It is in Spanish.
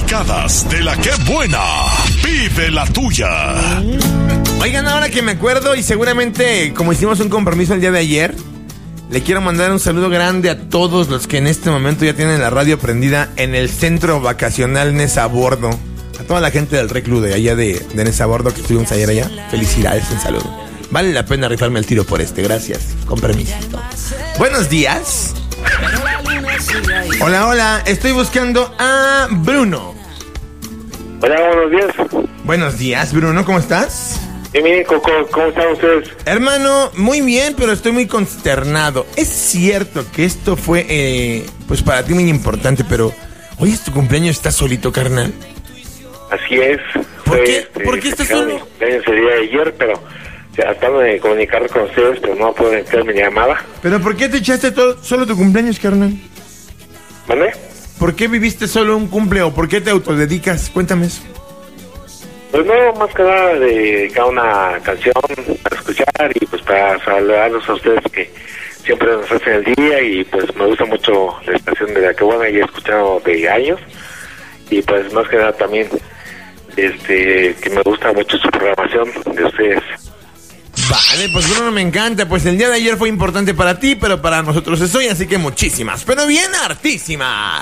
Picadas de la que buena. Vive la tuya. Oigan, ahora que me acuerdo y seguramente como hicimos un compromiso el día de ayer, le quiero mandar un saludo grande a todos los que en este momento ya tienen la radio prendida en el centro vacacional Nezabordo. A toda la gente del reclu de allá de Nezabordo que estuvimos ayer allá. Felicidades, un saludo. Vale la pena rifarme el tiro por gracias. Con permiso. Buenos días. Hola, estoy buscando a Bruno. Hola, buenos días. Buenos días, Bruno, ¿cómo estás? Bien, ¿cómo están ustedes? Hermano, muy bien, pero estoy muy consternado. Es cierto que esto fue, pues para ti muy importante, pero hoy es tu cumpleaños, ¿estás solito, carnal? Así es. ¿Por qué? ¿Por qué estás solo? Mi cumpleaños el día de ayer, pero tratando de comunicar con ustedes, pero no puedo entrar mi llamada. ¿Pero por qué te echaste solo tu cumpleaños, carnal? ¿Vale? ¿Por qué viviste solo un cumple o por qué te autodedicas? Cuéntame eso. Pues no, más que nada dedicar una canción para escuchar y pues para saludarlos a ustedes que siempre nos hacen el día y pues me gusta mucho la estación de la que buena y he escuchado de años y pues más que nada también que me gusta mucho su programación de ustedes. Vale, pues Bruno, me encanta. Pues el día de ayer fue importante para ti, pero para nosotros es hoy, así que muchísimas, pero bien hartísimas.